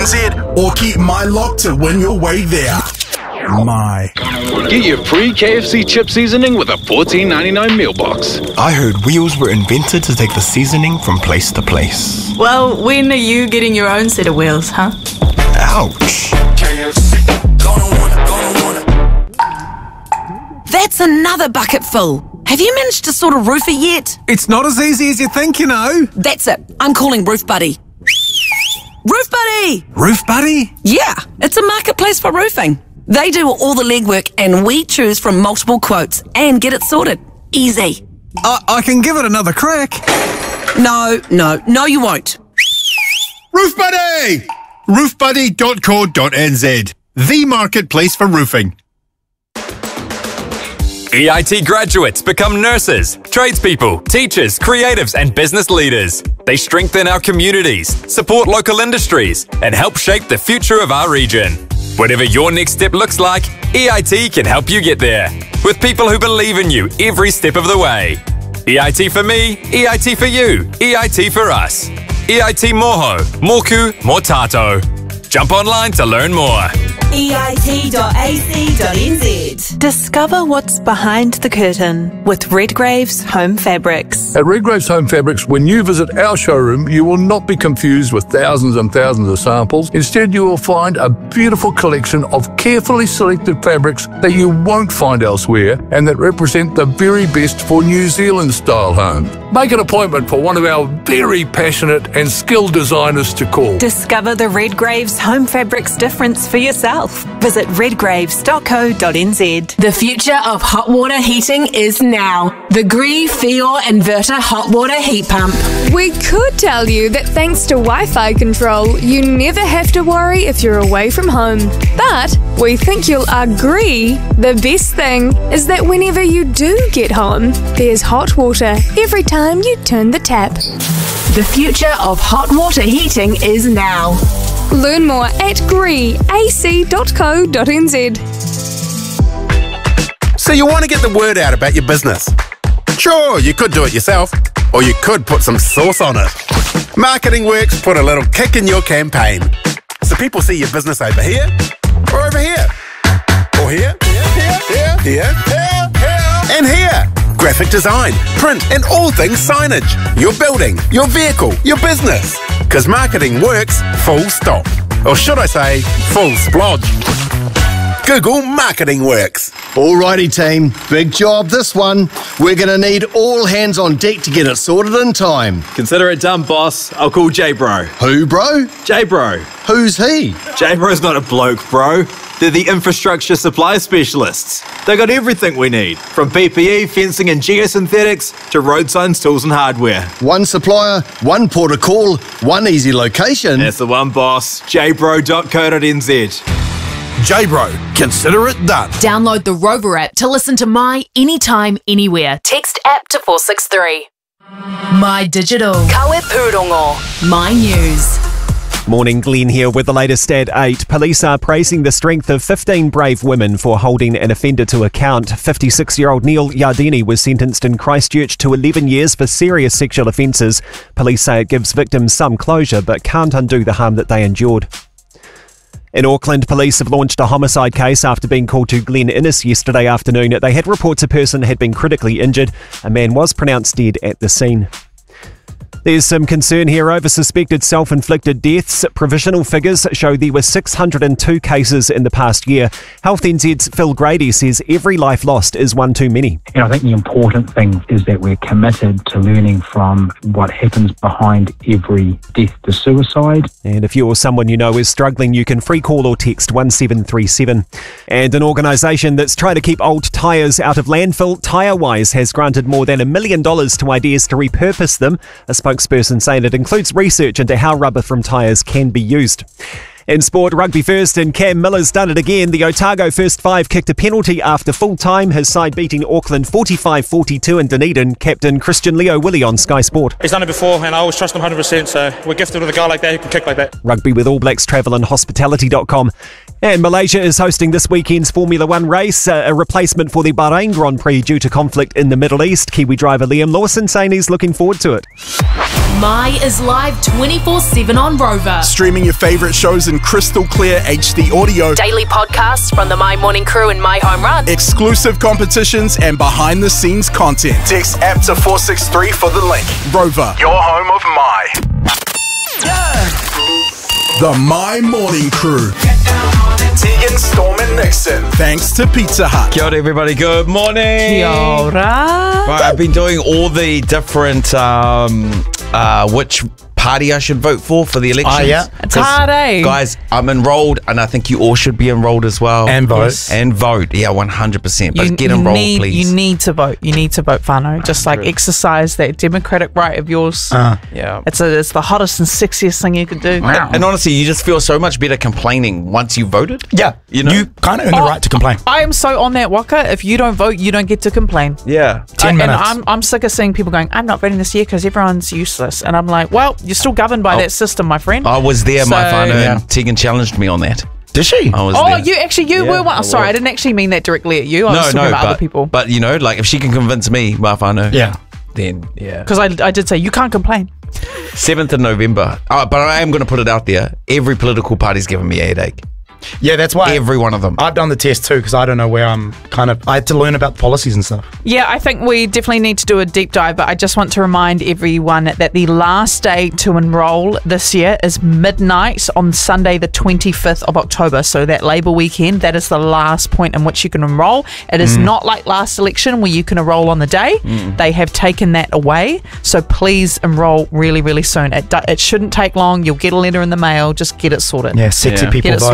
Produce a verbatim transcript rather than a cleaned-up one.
Or keep My Lock to win your way there. My. Get your free K F C chip seasoning with a fourteen ninety-nine meal box. I heard wheels were invented to take the seasoning from place to place. Well, when are you getting your own set of wheels, huh? Ouch. That's another bucket full. Have you managed to sort a roofer yet? It's not as easy as you think, you know. That's it. I'm calling Roof Buddy. Roof Buddy! Roof Buddy? Yeah, it's a marketplace for roofing. They do all the legwork and we choose from multiple quotes and get it sorted. Easy. I, I can give it another crack. No, no, no you won't. Roof Buddy! roof buddy dot co dot n z, the marketplace for roofing. E I T graduates become nurses, tradespeople, teachers, creatives, and business leaders. They strengthen our communities, support local industries, and help shape the future of our region. Whatever your next step looks like, E I T can help you get there. With people who believe in you every step of the way. E I T for me, E I T for you, E I T for us. E I T Moho, Moku, Motato. Jump online to learn more. E I T dot A C dot N Z. Discover what's behind the curtain with Redgrave's Home Fabrics. At Redgrave's Home Fabrics, when you visit our showroom, you will not be confused with thousands and thousands of samples. Instead, you will find a beautiful collection of carefully selected fabrics that you won't find elsewhere and that represent the very best for New Zealand-style homes. Make an appointment for one of our very passionate and skilled designers to call. Discover the Redgrave's Home Fabrics difference for yourself. Visit redgraves dot co dot n z. The future of hot water heating is now. The Gree Fior Inverter Hot Water Heat Pump. We could tell you that thanks to Wi-Fi control, you never have to worry if you're away from home. But we think you'll agree the best thing is that whenever you do get home, there's hot water every time you turn the tap. The future of hot water heating is now. Learn more at gree a c dot co dot n z. So you want to get the word out about your business? Sure, you could do it yourself, or you could put some sauce on it. Marketing Works put a little kick in your campaign. So people see your business over here, or over here, or here, here, here, here, here, here, and here. Graphic design, print, and all things signage. Your building, your vehicle, your business. Because marketing works full stop. Or should I say, full splodge. Google Marketing Works. Alrighty team, big job this one. We're going to need all hands on deck to get it sorted in time. Consider it done, boss. I'll call J-Bro. Who, bro? J-Bro. Who's he? J-Bro's not a bloke, bro. They're the infrastructure supply specialists. They got everything we need, from P P E, fencing and geosynthetics, to road signs, tools and hardware. One supplier, one port of call, one easy location. That's the one, boss. j bro dot co dot n z. J-Bro, consider it done. Download the Rover app to listen to My Anytime, Anywhere. Text app to four six three. My Digital. Kawe Pūrongo. My News. Morning, Glenn here with the latest at eight. Police are praising the strength of fifteen brave women for holding an offender to account. fifty-six-year-old Neil Yardeni was sentenced in Christchurch to eleven years for serious sexual offences. Police say it gives victims some closure but can't undo the harm that they endured. In Auckland, police have launched a homicide case after being called to Glen Innes yesterday afternoon. They had reports a person had been critically injured. A man was pronounced dead at the scene. There's some concern here over suspected self-inflicted deaths. Provisional figures show there were six hundred two cases in the past year. Health N Z's Phil Grady says every life lost is one too many. And I think the important thing is that we're committed to learning from what happens behind every death to suicide. And if you or someone you know is struggling, you can free call or text one seven three seven. And an organisation that's trying to keep old tyres out of landfill, TyreWise, has granted more than a million dollars to ideas to repurpose them. A spokesperson saying it includes research into how rubber from tyres can be used. In sport, rugby first, and Cam Miller's done it again. The Otago first five kicked a penalty after full time, his side beating Auckland forty-five forty-two in Dunedin. Captain Christian Leo Willie on Sky Sport. He's done it before and I always trust him one hundred percent, so we're gifted with a guy like that who can kick like that. Rugby with All Blacks travel and hospitality dot com. And Malaysia is hosting this weekend's Formula One race, uh, a replacement for the Bahrain Grand Prix due to conflict in the Middle East. Kiwi driver Liam Lawson saying he's looking forward to it. My is live twenty-four seven on Rover. Streaming your favourite shows in crystal clear H D audio. Daily podcasts from the My Morning Crew and My Home Run. Exclusive competitions and behind the scenes content. Text app to four six three for the link. Rover, your home of My. The My Morning Crew. Tegan, Storm and Nixon. Thanks to Pizza Hut. Kia ora everybody, good morning. Kia ora. Right, I've been doing all the different um, uh, which party I should vote for for the elections. Oh, yeah. It's hard, eh? Guys, I'm enrolled and I think you all should be enrolled as well. And vote. Yes. And vote. Yeah, one hundred percent. But You- get you enrolled, need, please. You need to vote. You need to vote, whānau. Just like exercise that democratic right of yours. Uh, yeah. It's, a, it's the hottest and sexiest thing you could do. And, and honestly, you just feel so much better complaining once you voted. Yeah. You know? You kind of earn the Oh, right to complain. I am so on that waka. If you don't vote, you don't get to complain. Yeah. Ten I, minutes. And I'm, I'm sick of seeing people going, I'm not voting this year because everyone's useless. And I'm like, well, you're still governed by Oh. that system, my friend. I was there, my So- whānau, Yeah. and Tegan challenged me on that. Did she? I was Oh, there. you actually, you Yeah, were one. I Sorry, was. I didn't actually mean that directly at you. I was no, talking no, about but, other people. but you know, like if she can convince me, my whānau, Yeah. then yeah. Because I, I did say, you can't complain. seventh of November. Oh, but I am going to put it out there. Every political party's given me a headache. Yeah, that's why. Every one of them. I've done the test too because I don't know where I'm kind of. I had to learn about the policies and stuff. Yeah, I think we definitely need to do a deep dive, but I just want to remind everyone that the last day to enrol this year is midnight on Sunday, the twenty-fifth of October. So that Labour weekend, that is the last point in which you can enrol. It is Mm. not like last election where you can enrol on the day. Mm. They have taken that away. So please enrol really, really soon. It, do- it shouldn't take long. You'll get a letter in the mail. Just get it sorted. Yeah, sexy Yeah. people Get it vote.